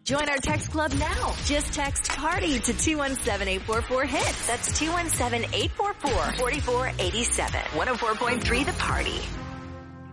Join our text club now. Just text PARTY to 217-844-HITS. That's 217-844-4487. 104.3 The Party.